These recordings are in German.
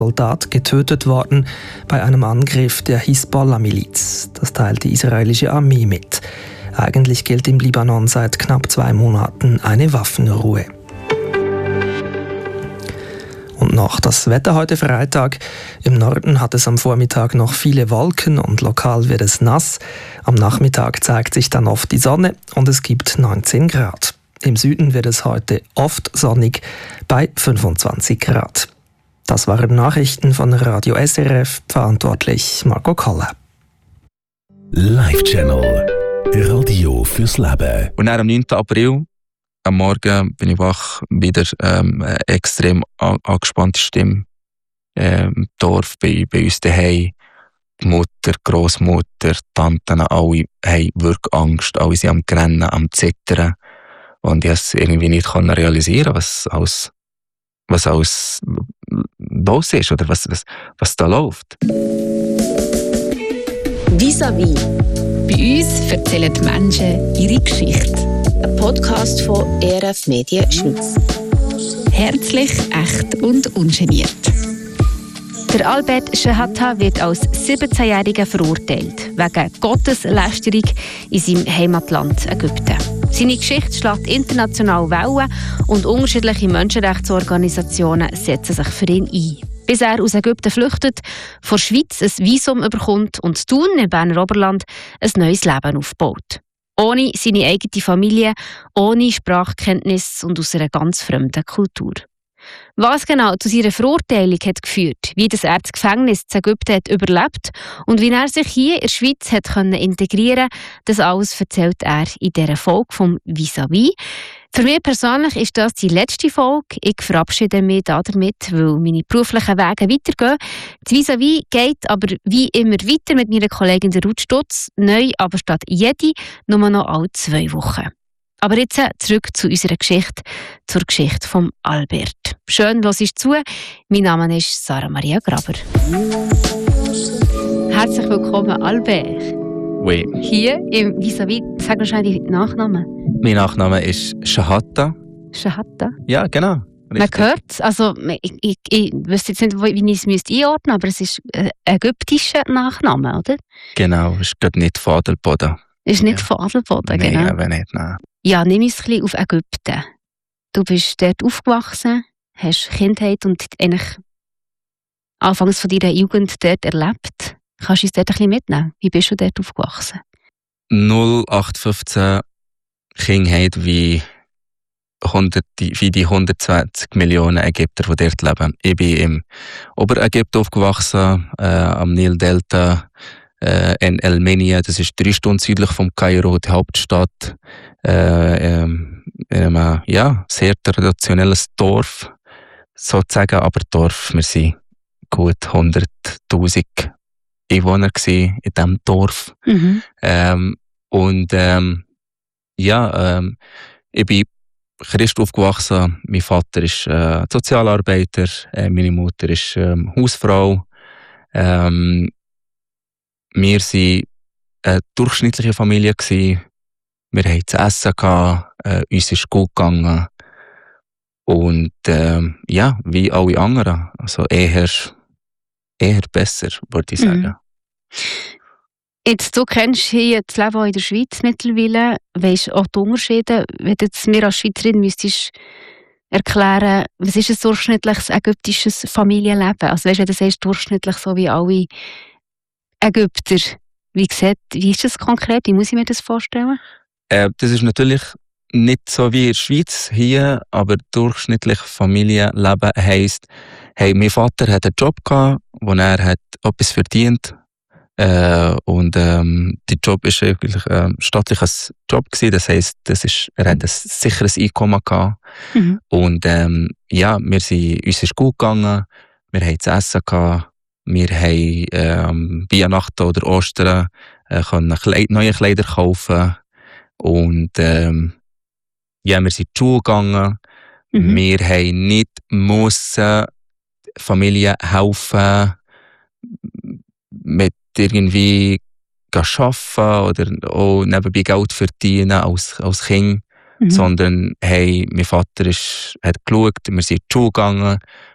Soldat getötet worden bei einem Angriff der Hisbollah-Miliz. Das teilt die israelische Armee mit. Eigentlich gilt im Libanon seit knapp 2 Monaten eine Waffenruhe. Und noch das Wetter heute Freitag. Im Norden hat es am Vormittag noch viele Wolken und lokal wird es nass. Am Nachmittag zeigt sich dann oft die Sonne und es gibt 19 Grad. Im Süden wird es heute oft sonnig bei 25 Grad. Das waren Nachrichten von Radio SRF, verantwortlich Marco Koller. Live-Channel. Radio fürs Leben. Und dann am 9. April, am Morgen, bin ich wach, wieder extrem angespannte Stimme. Im Dorf, bei uns daheim, die Mutter, Grossmutter, Tanten, alle haben wirklich Angst. Alle sind am Rennen, am Zittern. Und ich konnte es irgendwie nicht realisieren, was alles los ist oder was da läuft. Vis-à-vis. Bei uns erzählen die Menschen ihre Geschichte. Ein Podcast von ERF Medien Schweiz. Herzlich, echt und ungeniert. Der Albert Shehata wird als 17-Jähriger verurteilt, wegen Gotteslästerung in seinem Heimatland Ägypten. Seine Geschichte schlägt international Wellen und unterschiedliche Menschenrechtsorganisationen setzen sich für ihn ein. Bis er aus Ägypten flüchtet, vor der Schweiz ein Visum bekommt und Thun im Berner Oberland ein neues Leben aufbaut. Ohne seine eigene Familie, ohne Sprachkenntnis und aus einer ganz fremden Kultur. Was genau zu seiner Verurteilung hat geführt, wie das er das Gefängnis in Ägypten hat überlebt und wie er sich hier in der Schweiz hat integrieren konnte, das alles erzählt er in dieser Folge vom Vis-à-vis. Für mich persönlich ist das die letzte Folge. Ich verabschiede mich damit, weil meine beruflichen Wege weitergehen. Das Vis-à-vis geht aber wie immer weiter mit meiner Kollegin Ruth Stutz, neu aber statt jede nur noch alle 2 Wochen. Aber jetzt zurück zu unserer Geschichte, zur Geschichte von Albert. Schön, hörst du zu. Mein Name ist Sarah Maria Graber. Herzlich willkommen, Albert. Oui. Hier im Vis-à-vis, sag wahrscheinlich den Nachnamen. Mein Nachname ist Shehata. Shehata? Ja, genau. Richtig. Man hört es, also ich wüsste jetzt nicht, wie ich es einordnen müsste, aber es ist ein ägyptischer Nachname, oder? Genau, es ist gerade nicht von Adelboden. Ist nicht von Adelboden, nein, genau. Nein, nicht, nein. Ja, nimm uns ein bisschen auf Ägypten. Du bist dort aufgewachsen, hast Kindheit und eigentlich anfangs von deiner Jugend dort erlebt. Kannst du uns dort ein bisschen mitnehmen? Wie bist du dort aufgewachsen? 0815 Kindheit wie die 120 Millionen Ägypter, die dort leben. Ich bin im Oberägypten aufgewachsen, am Nildelta, in El Menia, das ist 3 Stunden südlich vom Kairo, die Hauptstadt. In einem sehr traditionelles Dorf, sozusagen, aber Dorf, wir waren gut 100'000 Einwohner in diesem Dorf. Mhm. Ich bin Christ aufgewachsen, mein Vater ist Sozialarbeiter, meine Mutter ist Hausfrau. Wir waren eine durchschnittliche Familie. Wir hatten zu essen, uns ist gut gegangen. Und wie alle anderen. Also eher besser, würde ich sagen. Jetzt, du kennst hier das Leben auch in der Schweiz mittlerweile, weisst auch die Unterschiede. Wenn du jetzt mir als Schweizerin müsstest erklären, was ist ein durchschnittliches ägyptisches Familienleben? Also weißt du, wenn du sagst, durchschnittlich so wie alle Ägypter. Wie ist das konkret? Wie muss ich mir das vorstellen? Das ist natürlich nicht so wie in der Schweiz hier, aber durchschnittlich Familienleben heisst, hey, mein Vater hat einen Job gehabt, wo er hat etwas verdient. Der Job war eigentlich ein staatlicher Job gewesen. Das heisst, er hat ein sicheres Einkommen gehabt. Mhm. Und uns ist gut gegangen. Wir hatten zu essen gehabt. Wir haben Weihnachten oder Ostern neue Kleider kaufen. Und wir sind in die Schule gegangen. Mhm. Wir haben nicht müssen Familie helfen mit irgendwie arbeiten oder auch nebenbei Geld verdienen als Kind. Mhm. Sondern mein Vater hat geschaut, wir sind in die Schule gegangen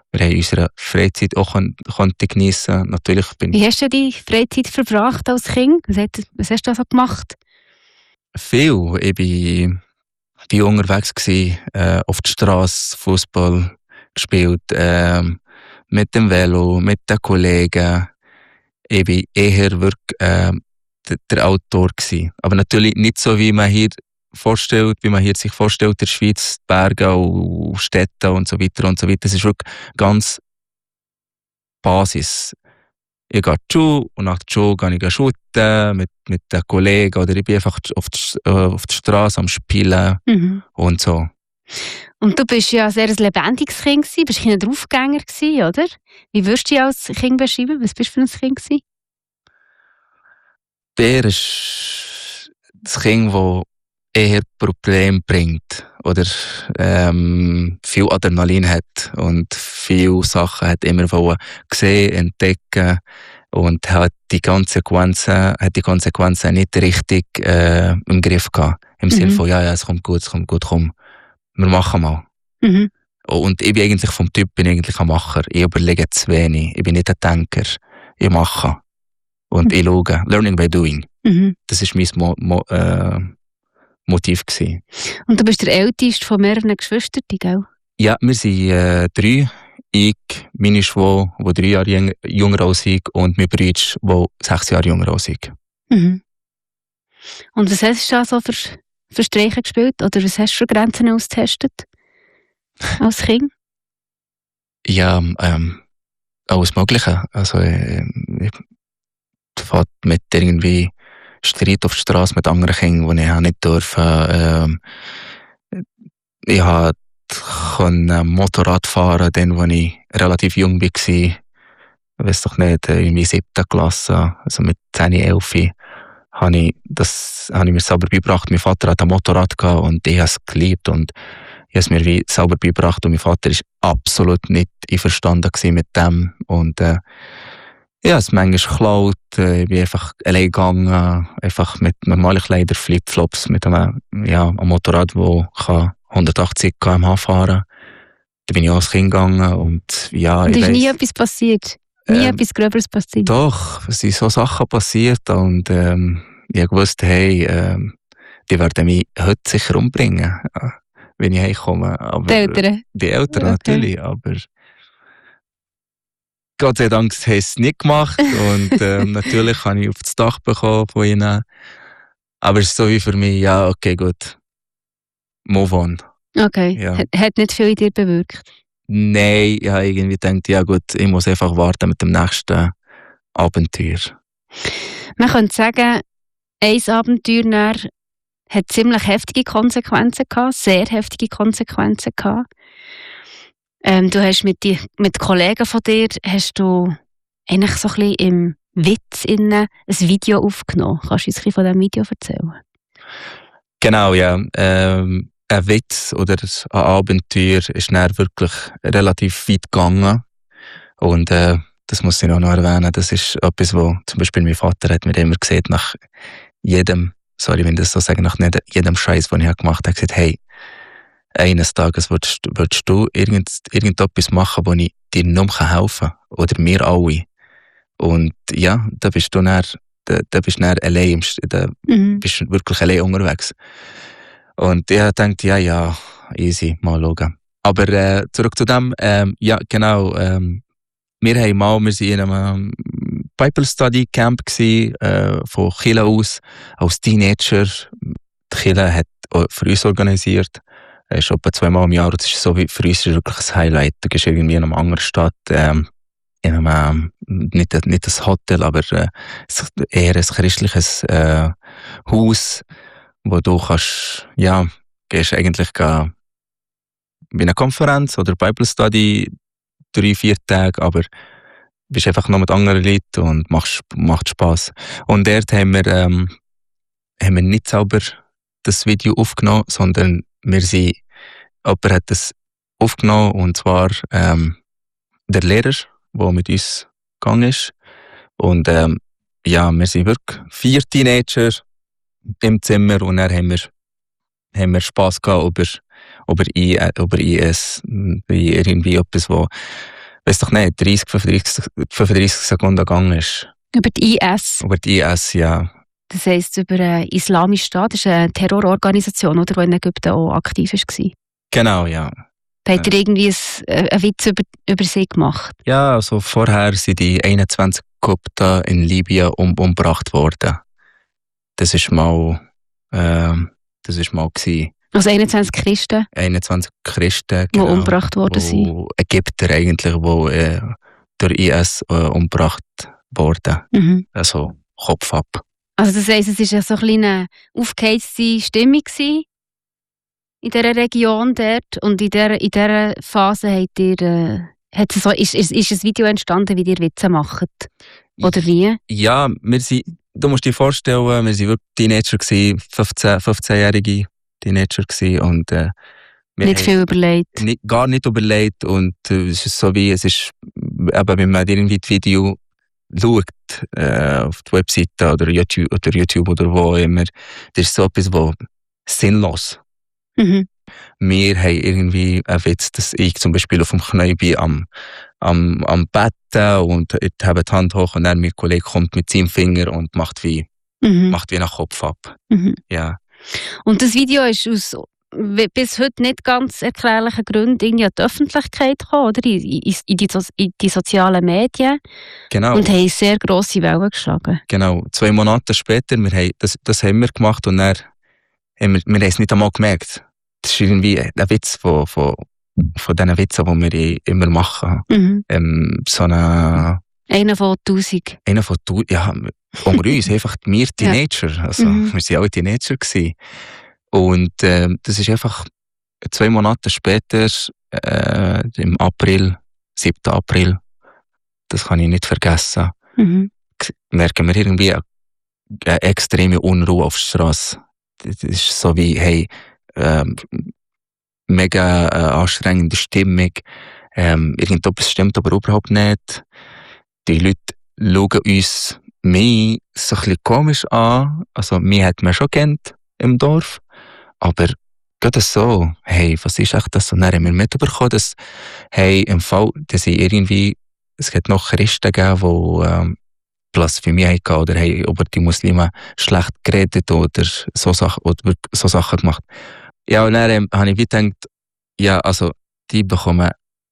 wir haben unsere Freizeit auch geniessen. Natürlich Wie hast du die Freizeit verbracht als Kind? Was hast du da so gemacht? Viel. Ich war unterwegs gewesen, auf der Straße, Fußball gespielt, mit dem Velo, mit den Kollegen. Ich war eher wirklich der Outdoor gewesen. Aber natürlich nicht so, wie man hier sich vorstellt, in der Schweiz, Berge und Städte und so weiter und so weiter. Es ist wirklich ganz Basis. Ich gehe zur Schule und nach der Schule gehe ich shooten mit den Kollegen oder ich bin einfach auf der Straße am Spielen und so. Und du bist ja sehr ein lebendiges Kind gewesen, bist ein Draufgänger gewesen, oder? Wie würdest du dich als Kind beschreiben? Was bist du für ein Kind gewesen? Der ist das Kind, das eher Probleme bringt oder viel Adrenalin hat und viele Sachen hat immer gesehen, entdecken und hat die Konsequenzen nicht richtig im Griff gehabt. Im Sinne von, ja, es kommt gut, komm, wir machen mal. Und ich bin eigentlich vom Typ ein Macher. Ich überlege zu wenig. Ich bin nicht ein Denker. Ich mache. Und ich schaue. Learning by doing. Das war mein Motiv gewesen. Und du bist der Älteste von mehreren Geschwistern, gell? Ja, wir sind 3. Ich, meine Schwester, die 3 Jahre jünger als ich, und mein Bruder, der 6 Jahre jünger als ich. Und was hast du da so für Streiche gespielt? Oder was hast du für Grenzen ausgetestet? Als Kind? Ja, alles Mögliche. Also, ich fahre mit irgendwie Streit auf der Straße mit anderen Kindern, die ich nicht durfte. Ich konnte Motorrad fahren, dann, als ich relativ jung war. Ich weiss doch nicht, in der 7. Klasse, also mit 10, 11, habe ich mir selber beigebracht. Mein Vater hat ein Motorrad gehabt und ich habe es geliebt und ich habe es mir wie selber beigebracht und mein Vater war absolut nicht einverstanden mit dem und ich habe es manchmal geklaut, ich bin einfach allein gegangen, einfach mit normalen Kleidern, Flipflops, mit einem Motorrad, das 180 km/h fahren kann. Da bin ich auch als Kind gegangen und ja, und ist nie etwas passiert? Nie etwas Gröberes passiert? Doch, es sind so Sachen passiert und ich wusste, hey, die werden mich heute sicher umbringen, wenn ich heimkomme. Aber, die Eltern? Die Eltern natürlich, aber Gott sei Dank haben sie es nicht gemacht und natürlich habe ich auf das Dach bekommen von ihnen. Aber es ist so wie für mich, ja, okay, gut, move on. Okay, ja. Hat nicht viel in dir bewirkt? Nein, ich habe irgendwie gedacht, ja gut, ich muss einfach warten mit dem nächsten Abenteuer. Man könnte sagen, ein Abenteuer hat ziemlich heftige Konsequenzen gehabt, sehr heftige Konsequenzen gehabt. Du hast mit Kollegen von dir hast du eigentlich so ein bisschen im Witz ein Video aufgenommen. Kannst du uns ein bisschen von diesem Video erzählen? Genau, ja. Ein Witz oder ein Abenteuer ist dann wirklich relativ weit gegangen. Und das muss ich noch erwähnen. Das ist etwas, wo zum Beispiel mein Vater hat mir immer gesagt, nach jedem jedem Scheiß, den ich gemacht habe, gesagt, hey, eines Tages würdest du irgendetwas machen, wo ich dir nicht helfen kann. Oder wir alle. Und ja, da bist du dann allein, bist wirklich allein unterwegs. Und ich dachte, ja, easy, mal schauen. Aber zurück zu dem, ja, genau, wir waren in einem Bible Study Camp von Chile aus, als Teenager. Die Chile hat für uns organisiert. Es ist etwa 2-mal im Jahr. Das ist so wie für uns wirklich ein Highlight. Du gehst irgendwie in einer anderen Stadt, in einem, nicht ein Hotel, aber eher ein christliches Haus, wo du kannst, ja, gehst eigentlich bei einer Konferenz oder Bible Study 3-4 Tage, aber bist einfach noch mit anderen Leuten und macht Spass. Und dort haben wir nicht selber das Video aufgenommen, sondern jemand hat das aufgenommen, und zwar der Lehrer, der mit uns gegangen ist. Und ja, wir sind wirklich 4 Teenager im Zimmer und dann haben wir Spass gehabt über IS, wie irgendwie etwas, weiss doch nicht, 35 Sekunden gegangen ist. Über die IS. Über die IS, ja. Das heisst, über einen Islamischen Staat. Das ist eine Terrororganisation, oder, die in Ägypten auch aktiv war. Genau, ja. Da hat er irgendwie einen Witz über sie gemacht. Ja, also vorher sind die 21 Ägypter in Libyen umgebracht worden. Das ist mal gewesen. Also 21 Christen, 21 Christen, die umgebracht worden sind. Ägypter eigentlich, die durch IS umgebracht wurden. Mhm. Also Kopf ab. Also das heisst, es war ja so ein eine aufgeheizte Stimmung gewesen in dieser Region dort. Und in dieser Phase ist ein Video entstanden, wie ihr Witze macht. Oder wie? Ja, du musst dir vorstellen, wir waren wirklich Teenager gewesen, 15-jährige Teenager gewesen, und nicht viel überlegt. Gar nicht überlegt, und es ist so wie, es ist, eben, wenn man irgendwie das Video schaut, auf die Webseite oder YouTube oder wo immer, das ist so etwas, was sinnlos. Mhm. Wir haben irgendwie einen Witz, dass ich zum Beispiel auf dem Knie bin am Betten und ich habe die Hand hoch und dann mein Kollege kommt mit seinem Finger und macht wie nach Kopf ab. Mhm. Ja. Und das Video ist aus bis heute nicht ganz erklärlichen Gründen irgendwie an die Öffentlichkeit gekommen, oder? In die sozialen Medien. Genau. Und haben sehr grosse Wellen geschlagen. Genau. 2 Monate später, das haben wir gemacht und dann haben wir es nicht einmal gemerkt. Das ist irgendwie ein Witz von diesen Witzen, die wir immer machen. Mhm. Einer von 1000. Ja, unter uns, einfach wir Teenager. Also, wir waren alle Teenager gewesen. Und das ist einfach 2 Monate später, im April, 7. April, das kann ich nicht vergessen, merken wir irgendwie eine extreme Unruhe auf der Straße. Das ist so wie, hey, mega anstrengende Stimmung. Irgendetwas stimmt aber überhaupt nicht. Die Leute schauen uns mich so ein bisschen komisch an. Also, mich hat man schon kennt im Dorf. Aber gerade so, hey, was ist echt das? Und dann haben wir mitbekommen, dass, hey, im Fall, dass es hat noch Christen gegeben, die Blasphemie hatten oder haben über die Muslime schlecht geredet oder so Sachen gemacht. Ja, und dann habe ich gedacht, ja, also, die bekommen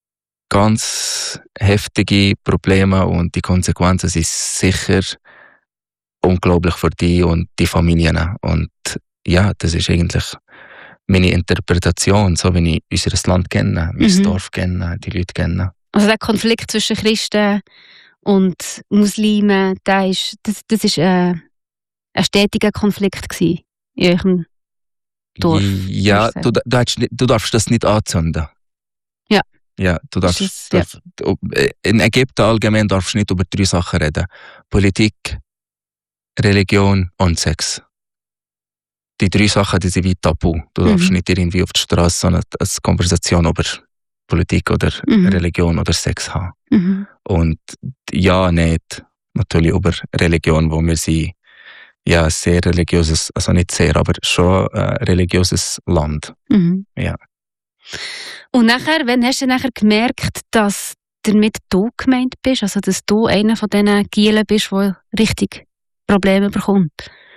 ganz heftige Probleme und die Konsequenzen sind sicher unglaublich für die und die Familien. Und ja, das ist eigentlich meine Interpretation, so wie ich unser Land kenne, mein Dorf kenne, die Leute kenne. Also der Konflikt zwischen Christen und Muslimen, das ist ein stetiger Konflikt gewesen in eurem Dorf. Ja, du darfst das nicht anzünden. Ja. Ja, du darfst. In Ägypten allgemein darfst du nicht über 3 Sachen reden: Politik, Religion und Sex. Die 3 Sachen, die sind wie tabu. Du darfst nicht irgendwie auf der Straße eine Konversation über Politik oder Religion oder Sex haben. Mhm. Und ja, nicht natürlich über Religion, wo wir sind. Ja, sehr religiöses, also nicht sehr, aber schon religiöses Land. Mhm. Ja. Und nachher, wann hast du nachher gemerkt, dass damit du gemeint bist? Also, dass du einer von diesen Gielen bist, der richtig Probleme bekommt?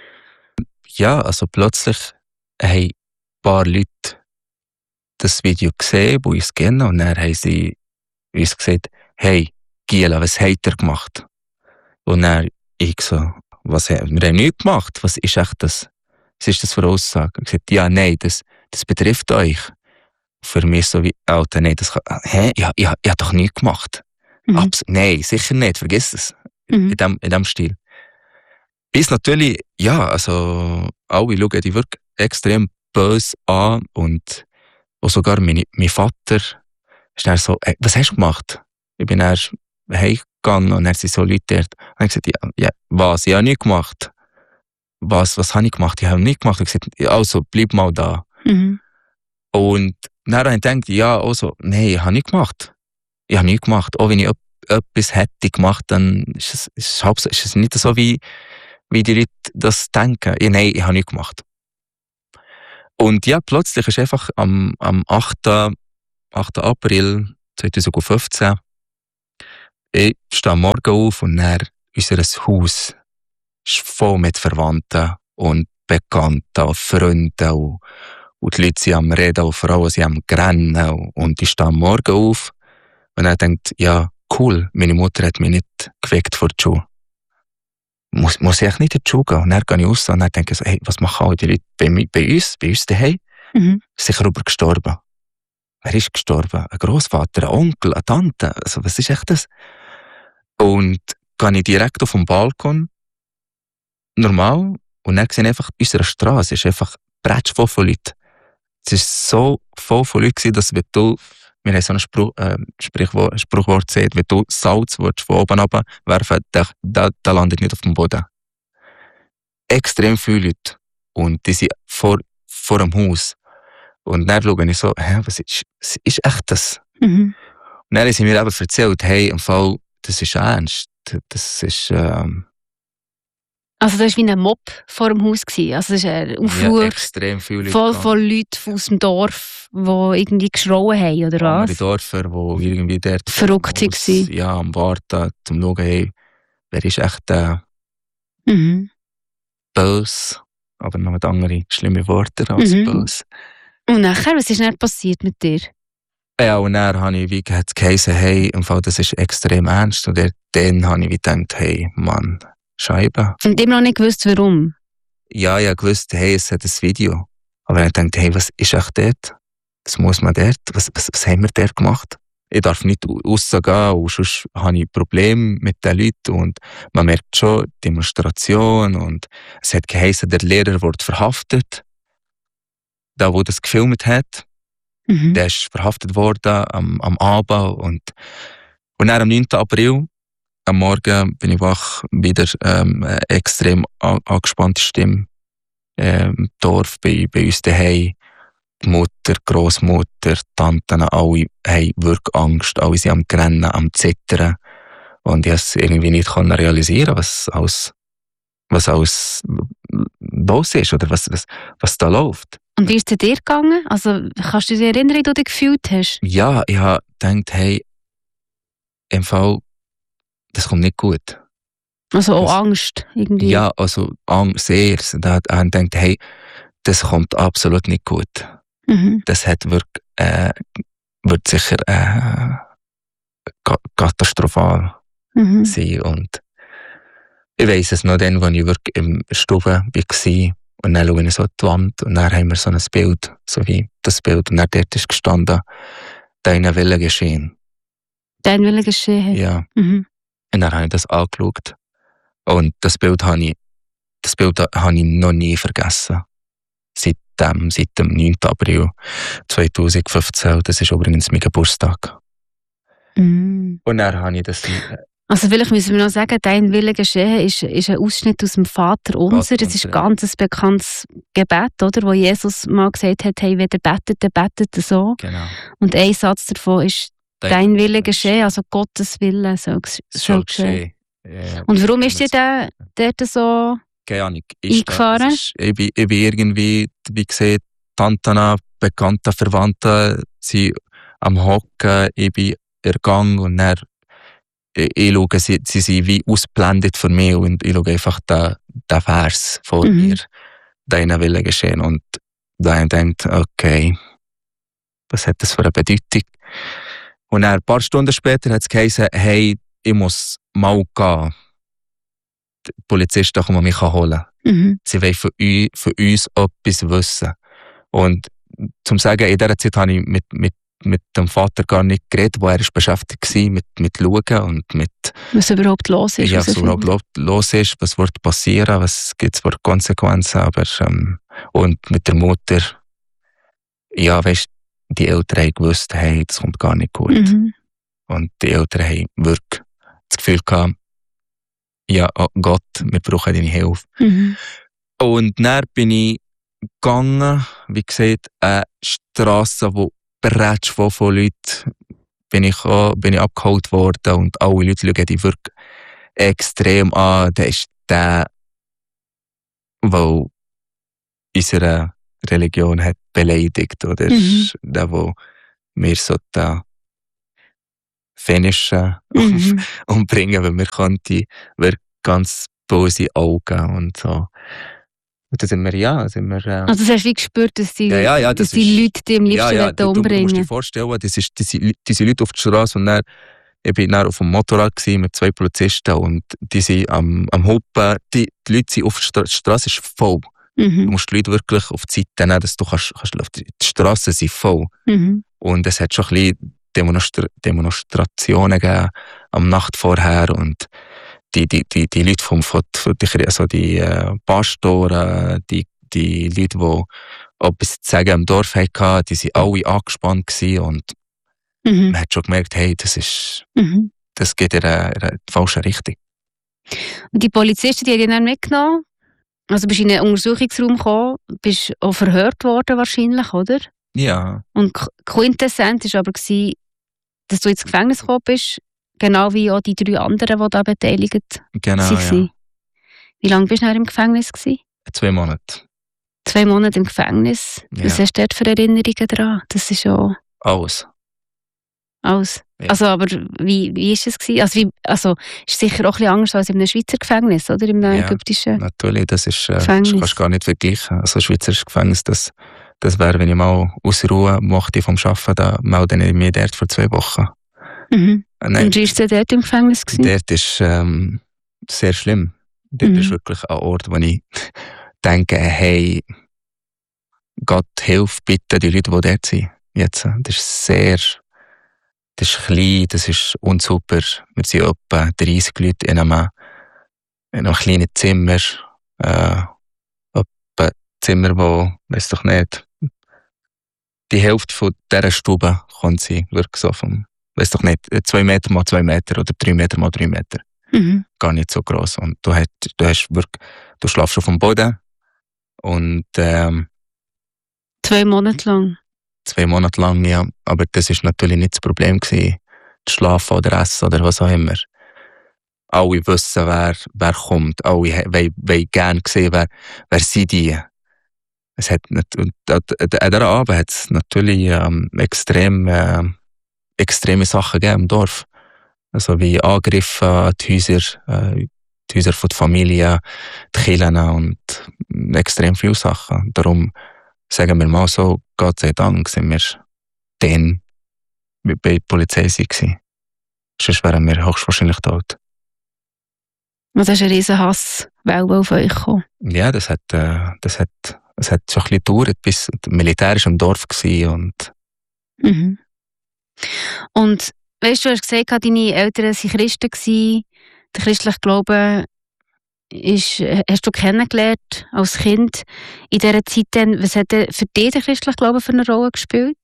Ja, also plötzlich haben ein paar Leute das Video gesehen, die uns kennen, und dann haben sie uns gesagt, hey, Giela, was habt ihr gemacht? Und dann ich so, wir haben nichts gemacht, was ist echt das? Was ist das für eine Aussage? Ich gesagt, ja, nein, das betrifft euch. Für mich so wie, Alter, nein, das kann, ich habe doch nichts gemacht. Nein, sicher nicht, vergiss es. In dem Stil. Bis natürlich, ja, also, alle schauen die wirklich extrem böse an, und auch sogar mein Vater ist dann so, hey, was hast du gemacht? Ich bin dann heimgegangen und dann sind so Leute dort. Und ich gesagt, ja, was? Ich habe nichts gemacht. Was habe ich gemacht? Ich habe nichts gemacht. Ich gesagt, also, bleib mal da. Mhm. Und dann habe ich gedacht, ja, also, nein, ich habe nichts gemacht. Ich habe nichts gemacht. Auch wenn ich etwas hätte gemacht, dann ist es nicht so, wie die Leute das denken. Ja, nein, ich habe nichts gemacht. Und ja, plötzlich ist einfach am 8. April 2015 Ich stehe am Morgen auf und dann unser Haus ist voll mit Verwandten und Bekannten und Freunden und die Leute sind am Reden und Frauen sind am Rennen und ich stehe am Morgen auf und dann denkt, ja, cool, meine Mutter hat mich nicht geweckt vor der Schule. Muss ich echt nicht in die Schule gehen? Und dann gehe ich raus und dann denke ich so, hey, was machen all die Leute bei uns daheim? Sicher über gestorben. Wer ist gestorben? Ein Grossvater, ein Onkel, eine Tante? Also, was ist echt das? Und gehe ich direkt auf den Balkon, normal, und dann sehe ich einfach, unsere Straße ist einfach bretschvoll von Leuten. Es war so voll von Leuten, dass wenn du, wir haben so ein Spruchwort gesagt, wenn du Salz von oben runter werfen, da landet nicht auf dem Boden. Extrem viele Leute. Und die sind vor dem Haus. Und dann schaue ich so, was ist echt das? Und dann haben sie mir eben erzählt, hey, im Fall, das ist ernst. Das ist, Also das war wie ein Mob vor dem Haus. Also das ist ein Aufruhr, ja, extrem viele Leute voll von Leuten aus dem Dorf, die irgendwie geschrauen haben, oder was? Andere Dörfer, die irgendwie dort verrückt waren. Ja, am Warten, zum schauen, hey, wer ist echt böse, aber noch mit anderen schlimme Worte als böse. Und nachher, was ist dann passiert mit dir? Ja, und dann habe ich wie geheißen, hey, im Fall, das ist extrem ernst. Und dann habe ich wie gedacht, hey, Mann, Scheibe. Und immer noch nicht gewusst, warum? Ja, ich gewusst, hey, es hat ein Video. Aber ich dachte, hey, was ist echt dort? Was muss man dort? Was haben wir dort gemacht? Ich darf nicht rausgehen und sonst habe ich Probleme mit den Leuten. Und man merkt schon, Demonstration. Und es hat geheißen, der Lehrer wird verhaftet. Der das gefilmt hat, der ist verhaftet worden am Abend. Und dann am 9. April, am Morgen, bin ich wach, wieder extrem angespannte Stimme. Im Dorf, bei uns daheim. Die Mutter, Grossmutter, Tanten, alle haben wirklich Angst. Alle sind am Rennen, am Zittern. Und ich konnte es irgendwie nicht realisieren, was alles los ist oder was da läuft. Und wie ist es dir gegangen? Also, kannst du dich erinnern, wie du dich gefühlt hast? Ja, ich habe gedacht, hey, im Fall, das kommt nicht gut. Also auch Angst irgendwie? Ja, also Angst sehr. Da habe ich gedacht, hey, das kommt absolut nicht gut. Das wird sicher katastrophal sein. Und ich weiss es noch dann, als ich wirklich im Stube war. Und dann schaue ich so an die Wand und dann haben wir so ein Bild, so wie das Bild. Und dann dort ist gestanden, deine Wille geschehen. Dein Wille geschehen? Ja. Und dann habe ich das angeschaut. Und das Bild habe ich noch nie vergessen. Seit dem 9. April 2015. Das ist übrigens mein Geburtstag. Und dann habe ich das... Also vielleicht müssen wir noch sagen, dein Wille geschehen ist ein Ausschnitt aus dem Vater unser. Das ist ein ganz bekanntes Gebet, oder? Wo Jesus mal gesagt hat, hey, wenn ihr betet, dann betet ihr so. Genau. Und ein Satz davon ist, dein Wille geschehen, also Gottes Wille soll geschehen. Ja. Und warum ist dir der dort so eingefahren? Ich bin irgendwie, wie gesagt, Tanten, Bekannte, Verwandte sind am Hocken, ich bin ergangen und dann ich schaue, sie sind wie ausblendet für mich und ich schaue einfach den Vers vor mir, deine Wille geschehen. Und dann denkt, okay, was hat das für eine Bedeutung? Und dann, ein paar Stunden später hat es geheißen, hey, ich muss mal gehen. Die Polizisten kommen mich holen. Sie wollen von uns etwas wissen. Und zum sagen, in dieser Zeit habe ich mit dem Vater gar nicht geredet, wo er beschäftigt war mit Schauen und mit... Was überhaupt los ist. Ja, was überhaupt los ist, was wird passieren, was gibt es für Konsequenzen. Aber, und mit der Mutter, ja, weißt, die Eltern haben gewusst, hey, das kommt gar nicht gut. Und die Eltern haben wirklich das Gefühl gehabt, ja, oh Gott, wir brauchen deine Hilfe. Und dann bin ich gegangen, wie gesagt, eine Strasse, wo bereits von Leuten bin ich abgeholt worden und alle Leute schauen die wirklich extrem an. Der ist der unsere Religion hat beleidigt oder der, der mir so finishen und bringen, weil wir konnten ganz böse Augen und so. Und dann sind wir, also das hast du gespürt, dass die Leute die am liebsten umbringen. Du musst dir vorstellen, diese Leute auf der Straße und dann, ich war dann auf dem Motorrad mit 2 Polizisten und die sind am Hupen. Die Leute sind auf der Straße ist voll. Du musst die Leute wirklich auf die Seite nehmen, dass du kannst die Straßen sind voll. Und es hat schon ein bisschen Demonstrationen gegeben am Nacht vorher und die Leute also die Pastoren, die Leute, die etwas zu sagen im Dorf hatten, die waren alle angespannt gewesen und man hat schon gemerkt, hey, das geht in eine falsche Richtung. Und die Polizisten, die haben dich dann mitgenommen? Also bist du in einen Untersuchungsraum gekommen, bist auch verhört worden wahrscheinlich, oder? Ja. Und Quintessenz war aber, dass du ins Gefängnis gekommen bist, genau wie auch die 3 anderen, die da beteiligt waren. Ja. Wie lange bist du im Gefängnis gewesen? 2 Monate. 2 Monate im Gefängnis? Ja. Was hast du dort für Erinnerungen daran? Das ist schon... Alles. Ja. Also, aber wie ist es gewesen? Also ist sicher auch ein bisschen anders als in einem Schweizer Gefängnis, oder? Im ägyptischen natürlich, das ist Gefängnis. Das kannst du gar nicht vergleichen. Also schweizerisches Gefängnis, das wäre, wenn ich mal ausruhe möchte vom Arbeiten, dann melde ich mich dort für 2 Wochen. Und wie ist es dort im Gefängnis gewesen? Dort ist sehr schlimm. Dort ist wirklich ein Ort, wo ich denke, hey, Gott, hilf bitte die Leute, die dort sind. Jetzt, das ist klein, das ist unsuper. Wir sind etwa 30 Leute in einem kleinen Zimmer. Etwa ein Zimmer, wo, weiss doch nicht, die Hälfte von dieser Stube kann sein, wirklich so vom, weiss doch nicht, 2 Meter mal 2 Meter oder 3 Meter mal 3 Meter. Gar nicht so gross. Und du schlafst auf dem Boden und 2 Monate lang. 2 Monate lang, ja. Aber das war natürlich nicht das Problem gewesen. Das Schlafen oder Essen oder was auch immer. Alle wissen, wer kommt. Alle wollen gerne sehen, wer sind die. Es hat an dieser Abend hat es natürlich extreme Sachen gegeben im Dorf. Also wie Angriffe an die Häuser von der Familie, die Kirchen und extrem viele Sachen. Darum sagen wir mal so, Gott sei Dank sind wir dann bei der Polizei gewesen. Sonst wären wir höchstwahrscheinlich tot. Was ist ein riesen Hasswelle auf euch gekommen? Ja, es hat schon ein bisschen gedauert, bis Militär war im Dorf war. Und weißt du, hast gesagt, deine Eltern waren Christen. Der christliche Glaube hast du kennengelernt als Kind in dieser Zeit. Was hat für dich der christliche Glaube für eine Rolle gespielt?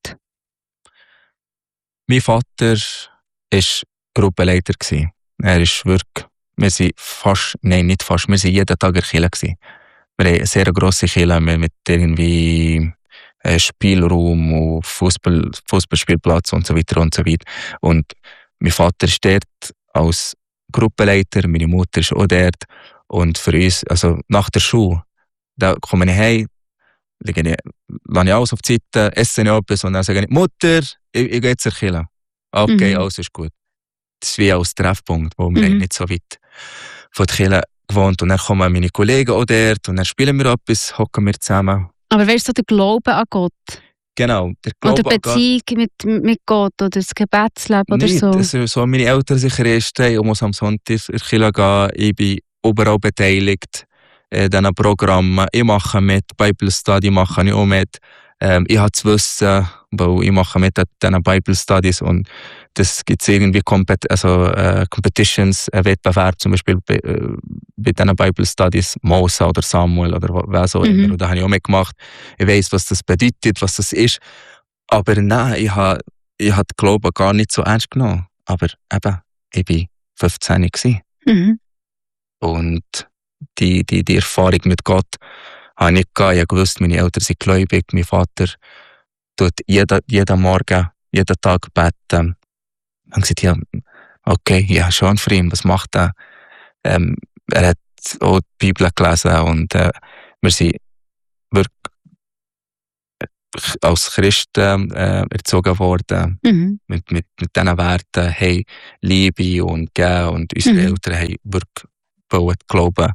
Mein Vater war Gruppenleiter. Er ist wirklich, wir sind jeden Tag in der Kirche. Wir haben eine sehr grosse Kirche mit irgendwie Spielraum und Fußballspielplatz und so weiter und so weiter. Und mein Vater ist dort als Gruppenleiter, meine Mutter ist auch dort. Und für uns, also nach der Schule, da komme ich heim, lasse ich alles auf die Seite, esse ich etwas und dann sage ich, Mutter, ich gehe jetzt zur Kirche. Okay, alles ist gut. Das ist wie als Treffpunkt, wo wir nicht so weit von der Kirche gewohnt. Und dann kommen meine Kollegen auch dort und dann spielen wir etwas, hocken wir zusammen. Aber weißt du, der Glaube an Gott? Genau, der Glaube oder Beziehung mit Gott oder das Gebetsleben oder nicht, so? Also, so meine Eltern sind Christen, ich muss am Sonntag in die Kirche gehen, ich bin überall beteiligt in diesen Programmen. Ich mache mit, Bible Study mache ich auch mit. Ich habe zu wissen, weil ich mache mit diesen Bible Studies und das gibt es irgendwie Competitions, Wettbewerb, zum Beispiel bei diesen Bible Studies, Mose oder Samuel oder was auch immer. Und da habe ich auch mitgemacht. Ich weiss, was das bedeutet, was das ist. Aber nein, ich habe den Glauben gar nicht so ernst genommen. Aber eben, ich war 15 gewesen. Und die Erfahrung mit Gott habe ich nicht gehabt. Ich wusste, meine Eltern sind gläubig. Mein Vater tut jeden Morgen, jeden Tag beten. Und gesagt, ja, okay, ja, schon für ihn, was macht er? Er hat auch die Bibel gelesen und wir sind wirklich als Christen erzogen worden, mit diesen Werten, hey, Liebe und Geben, und unsere Eltern haben wirklich Glauben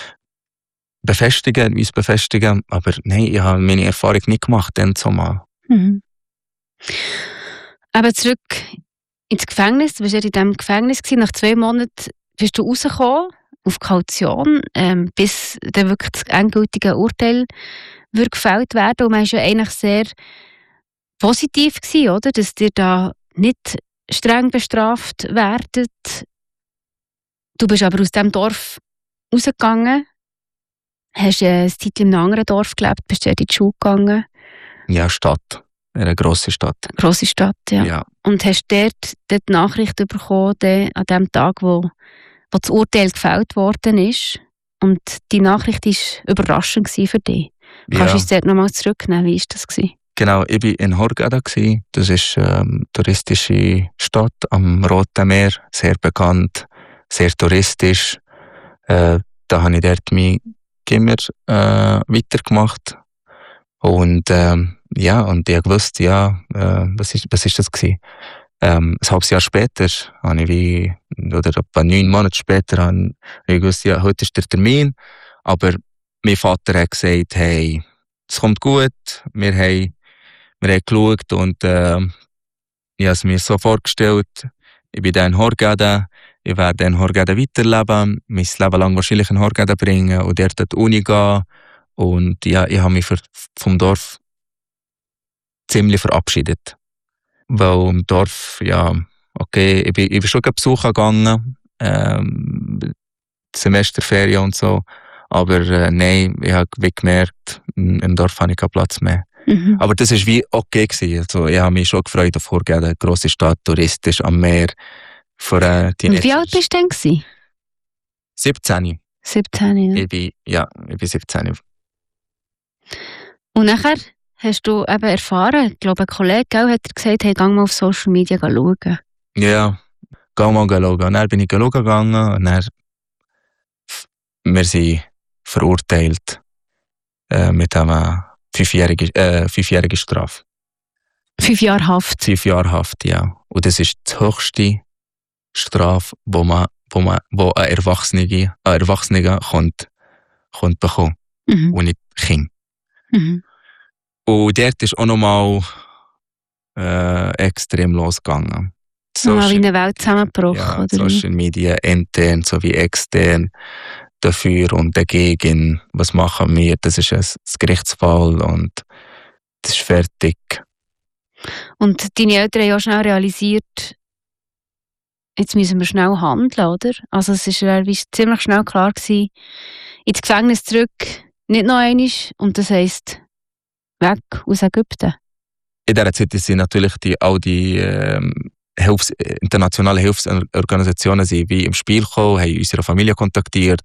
uns befestigen, aber nein, ich habe meine Erfahrung nicht gemacht, dann zumal. Aber zurück ins Gefängnis, du warst ja in diesem Gefängnis gewesen. Nach 2 Monaten bist du rausgekommen, auf Kaution, bis dann wirklich das endgültige Urteil würde gefällt werden. Und man war ja eigentlich sehr positiv gewesen, oder? Dass ihr da nicht streng bestraft werdet. Du bist aber aus diesem Dorf rausgegangen, hast eine Zeit in einem anderen Dorf gelebt, bist dort in die Schule gegangen. Ja, Stadt. Eine grosse Stadt. Grosse Stadt, ja. Ja. Und hast dort die Nachricht bekommen, an dem Tag, wo das Urteil gefällt worden ist. Und die Nachricht war überraschend für dich. Kannst du uns dort nochmal zurücknehmen? Wie war das? Genau, ich war in Hurghada. Das ist eine touristische Stadt am Roten Meer, sehr bekannt, sehr touristisch. Da habe ich dort mein Gimmer weitergemacht. Und und ich wusste, was ist das gewesen? Ein halbes Jahr später, oder etwa 9 Monate später, habe ich gewusst, ja, heute ist der Termin. Aber mein Vater hat gesagt, hey, es kommt gut, wir haben geschaut und ich habe es mir so vorgestellt, ich bin dann in Hurghada, ich werde in Hurghada weiterleben, mein Leben lang wahrscheinlich in Hurghada bringen und dort an die Uni gehen. Und ja, ich habe mich vom Dorf ziemlich verabschiedet. Weil im Dorf, ich bin schon besuchen gegangen, Semesterferien und so. Aber nein, ich habe gemerkt, im Dorf habe ich keinen Platz mehr. Aber das war wie okay gewesen. Also, ich habe mich schon gefreut auf Hurghada, eine grosse Stadt, touristisch, am Meer. Für und wie alt bist du denn? 17. 17, ja. Ich bin 17. Und nachher hast du eben erfahren, ich glaube, ein Kollege hat dir gesagt, hey, geh mal auf Social Media schauen. Ja, geh mal schauen. Und dann bin ich schauen gegangen und dann wir sind verurteilt mit einer 5-jährigen Strafe. 5 Jahre Haft? 5 Jahre Haft, ja. Und das ist die höchste Strafe, wo ein Erwachsener kommt bekommen. Und nicht Kind. Und dort ist auch nochmal extrem losgegangen. Nochmal wie eine Welt zusammengebrochen, ja, oder? Social Media, intern sowie extern, dafür und dagegen. Was machen wir? Das ist ein Gerichtsfall und das ist fertig. Und deine Eltern haben ja schnell realisiert, jetzt müssen wir schnell handeln, oder? Also es war ziemlich schnell klar gewesen, ins Gefängnis zurück, nicht noch einmal, und das heisst weg aus Ägypten. In dieser Zeit sind natürlich all die internationalen Hilfsorganisationen sind wie im Spiel gekommen, haben unsere Familie kontaktiert,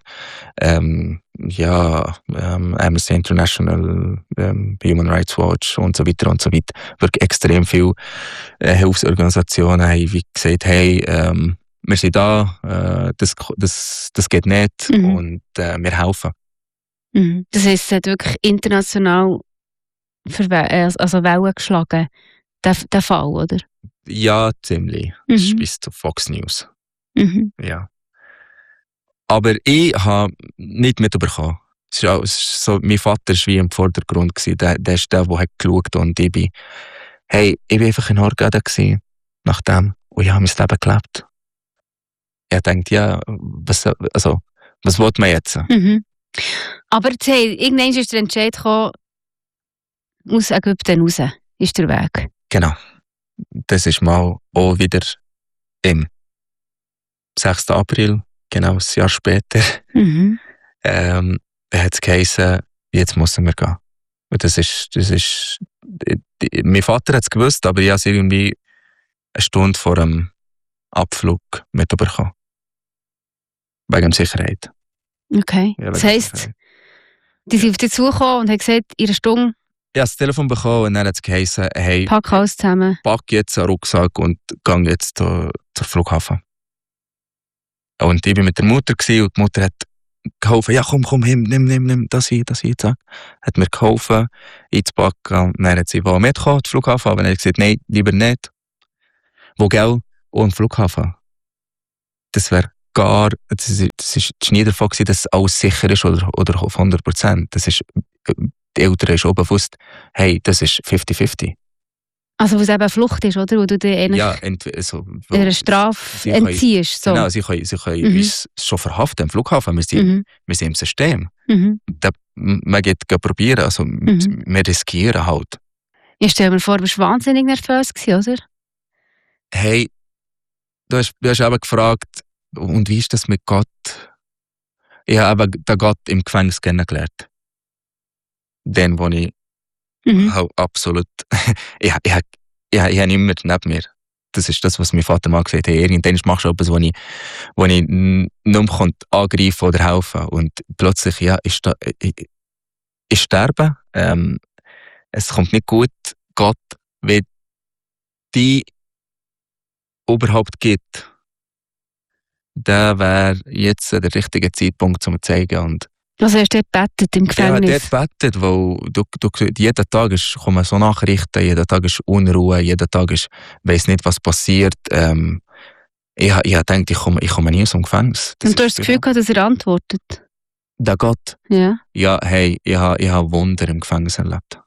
Amnesty International, Human Rights Watch und so weiter und so weiter. Wirklich extrem viele Hilfsorganisationen haben wie gesagt, hey, wir sind da, das geht nicht und wir helfen. Das heisst, es hat wirklich international Wellen geschlagen, der Fall, oder? Ja, ziemlich. Das ist bis zu Fox News. Ja. Aber ich habe nicht mitbekommen. Mein Vater war wie im Vordergrund. Der ist der hat geschaut und ich bin einfach in Hurghada nach dem. Und ich habe mein Leben gelebt. Ich dachte, ja, was will man jetzt? Aber irgendwann ist der Entscheid gekommen, aus Ägypten raus, ist der Weg. Genau. Das ist mal auch wieder im 6. April, genau ein Jahr später, hat es geheißen, jetzt müssen wir gehen. Und das ist mein Vater hat es gewusst, aber ich habe es irgendwie eine Stunde vor dem Abflug mitbekommen. Wegen Sicherheit. Okay. Ja, das heisst, die sind auf dich zugekommen und haben gesagt, in einer Stunde. Ich habe das Telefon bekommen und dann hat es geheißen, hey, pack alles zusammen. Pack jetzt einen Rucksack und geh jetzt zur Flughafen. Und ich war mit der Mutter und die Mutter hat geholfen, ja komm, nimm das hier, zack. Hat mir geholfen, einzupacken. Dann hat sie mitgekommen, den Flughafen, aber dann hat sie gesagt, nein, lieber nicht. Wo, gell? Oh, am Flughafen. Das ist nie davon gewesen, dass alles sicher ist oder auf 100%. Das ist, die Eltern ist auch bewusst, hey, das ist 50-50. Also, wo es eben eine Flucht ist, oder? Wo du dir eigentlich eine Strafe entziehst. So. Genau, sie können uns schon verhaften am Flughafen. Wir sind im System. Man geht probieren, also wir riskieren halt. Ich stelle mir vor, du warst wahnsinnig nervös gewesen, oder? Hey, du hast eben gefragt, und wie ist das mit Gott? Ich habe eben den Gott im Gefängnis kennengelernt. Den, wo ich halt absolut... ich habe nicht mehr neben mir. Das ist das, was mein Vater mal gesagt hat. Hey, irgendwann machst du etwas, wo ich nicht mehr angreifen oder helfen. Und plötzlich, ja, ich sterbe. Es kommt nicht gut. Gott, wie die überhaupt gibt, der wäre jetzt der richtige Zeitpunkt, um zu zeigen. Und also hast du dort gebetet im Gefängnis? Ja, dort gebetet, weil jeden Tag kommen so Nachrichten, jeden Tag ist Unruhe, jeden Tag weiss nicht, was passiert. Ich denke, ich komme nie aus dem Gefängnis. Und du hast das Gefühl gehabt, dass er antwortet? Der Gott? Ja. Ja, hey, ich habe Wunder im Gefängnis erlebt.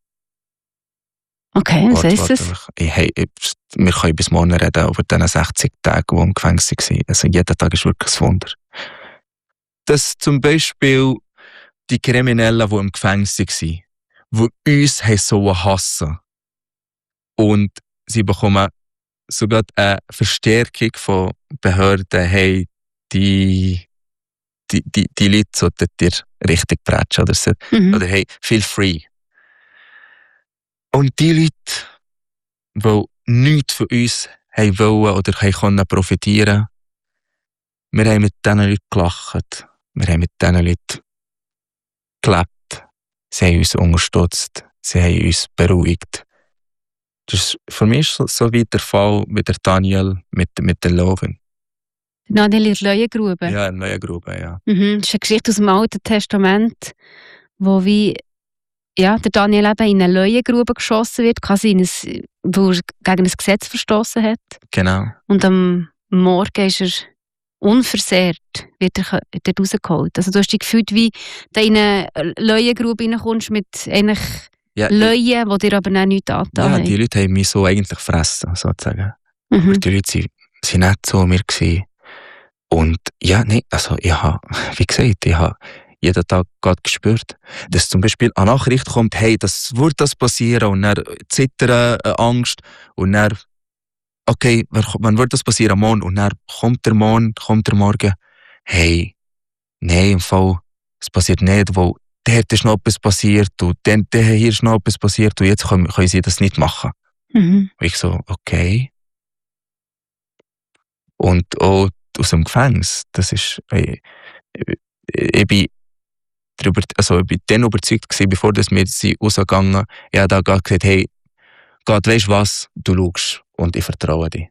Okay, was heisst das? Wir können bis morgen reden über diese 60 Tage, die im Gefängnis waren. Also jeden Tag ist wirklich ein Wunder. Dass zum Beispiel die Kriminellen, die im Gefängnis waren, die uns so hassen. Und sie bekommen sogar eine Verstärkung von Behörden, hey, die Leute sollten dir richtig prätschen. Oder hey, feel free. Und die Leute, die nichts von uns haben wollen oder können profitieren, wir haben mit diesen Leuten gelacht. Wir haben mit diesen Leuten gelebt. Sie haben uns unterstützt. Sie haben uns beruhigt. Das ist für mich so wie der Fall mit der Daniel, mit der Loven. Daniel in der Leuengrube? Ja, in der Leuengrube, ja. Das ist eine Geschichte aus dem Alten Testament, wo der Daniel eben in eine Leuengrube geschossen wird, quasi wo er gegen ein Gesetz verstoßen hat. Genau. Und am Morgen ist er unversehrt, wird er dort rausgeholt. Also du hast dich gefühlt, wie du in eine Leuengrube reinkommst mit eigentlich Leuen, die dir aber noch nichts angetan haben. Ja, die Leute haben mich so eigentlich gefressen, sozusagen. Aber die Leute waren nicht so mir gewesen. Und ja, nee, also ich habe jeden Tag Gott gespürt, dass zum Beispiel eine Nachricht kommt, hey, das wird das passieren, und dann Zittern, Angst, und dann, okay, wann wird das passieren? Morgen? Und dann kommt der Morgen, hey, nein, im Fall, es passiert nicht, weil dort ist noch etwas passiert, und hier ist noch etwas passiert, und jetzt können sie das nicht machen. Und ich so, okay. Und auch aus dem Gefängnis, das ist, ich bin dann überzeugt gewesen, bevor wir rausgegangen sind. Ich habe da gesagt, hey, Gott, weisst was, du schaust und ich vertraue dir.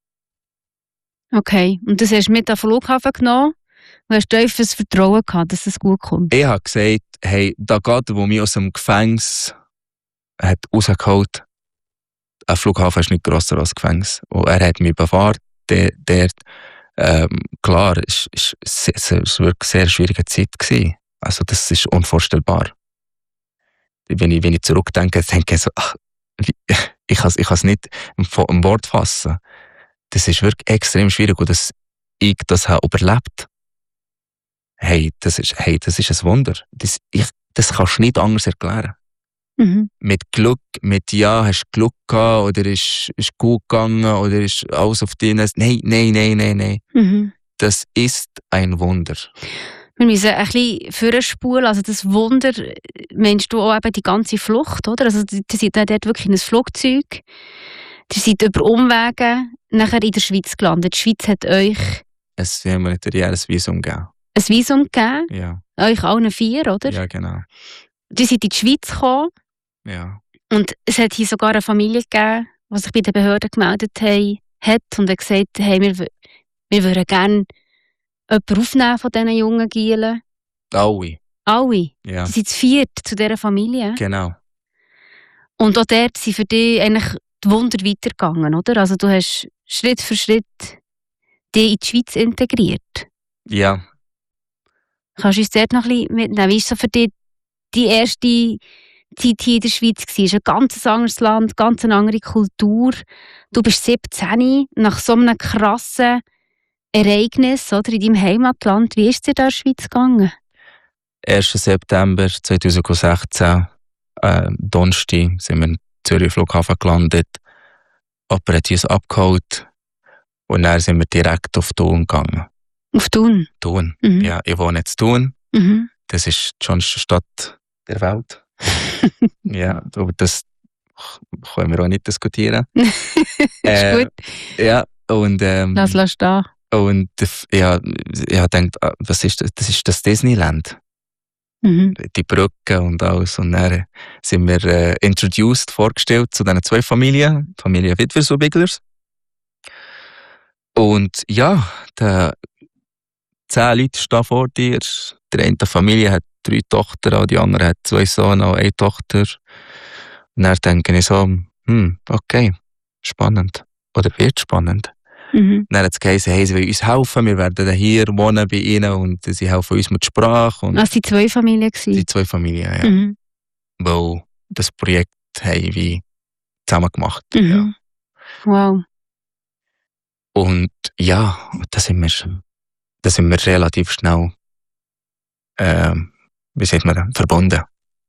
Okay, und das hast du mit am Flughafen genommen und hast tiefes Vertrauen gehabt, dass es gut kommt? Ich habe gesagt, hey, der Gott, der mich aus dem Gefängnis hat rausgeholt, ein Flughafen ist nicht grosser als Gefängnis. Und er hat mich bewahrt dort. Klar, es war wirklich eine sehr schwierige Zeit gewesen. Also das ist unvorstellbar. Wenn ich zurückdenke, denke ich so, ich kann es nicht im Wort fassen. Das ist wirklich extrem schwierig, und dass ich das habe überlebt. Hey, das ist ein Wunder. Das kannst du nicht anders erklären. Mit Glück, hast du Glück gehabt, oder ist gut gegangen, oder ist alles auf dich. Nein. Das ist ein Wunder. Wir müssen ein bisschen vorspulen. Also das Wunder, meinst du auch eben die ganze Flucht, oder? Also ihr seid dort wirklich in ein Flugzeug. Ihr seid über Umwege nachher in der Schweiz gelandet. Die Schweiz hat euch ein humanitäres Visum gegeben. Ein Visum gegeben? Ja. Euch allen 4, oder? Ja, genau. Ihr seid in die Schweiz gekommen. Ja. Und es hat hier sogar eine Familie gegeben, die sich bei den Behörden gemeldet hat und hat gesagt, hey, wir würden gerne jemanden aufnehmen von diesen jungen Gielen. Alle. Alle? Ja. Die sind zu viert zu dieser Familie? Genau. Und auch dort sind für dich eigentlich die Wunder weitergegangen, oder? Also du hast Schritt für Schritt dich in die Schweiz integriert. Ja. Kannst du uns dort noch ein bisschen mitnehmen? Wie war so für dich die erste Zeit hier in der Schweiz? Es ist ein ganz anderes Land, ganz eine andere Kultur. Du bist 17, nach so einem krassen Ereignis, oder, in deinem Heimatland. Wie ist es dir da in der Schweiz gegangen? 1. September 2016, Donnerstag, sind wir in Zürich Flughafen gelandet. Jemand hat uns abgeholt und dann sind wir direkt auf Thun gegangen. Auf Thun? Thun, Mhm. ja. Ich wohne jetzt in Thun. Mhm. Das ist die schönste Stadt der Welt. Ja, aber das können wir auch nicht diskutieren. Ist gut. Ja, und Lass stehen. und ja, ich habe gedacht, was ist das? Das ist das Disneyland. Mhm. Die Brücke und alles. Und dann sind wir vorgestellt zu diesen 2 Familien, die Familie Witwers und Biglers. Und ja, 10 Leute stehen vor dir. Die eine Familie hat 3 Tochter, die andere hat 2 Söhne und 1 Tochter. Und dann denke ich so, okay, spannend. Oder wird spannend. Mhm. Dann hat es geheißen, hey, sie wollen uns helfen, wir werden dann hier wohnen bei ihnen und sie helfen uns mit Sprache. Und Also die 2 Familien gewesen? die 2 Familien, ja. Mhm. Weil das Projekt haben wir zusammen gemacht. Mhm. Ja. Wow. Und ja, da sind wir relativ schnell, wie sagt man das, verbunden.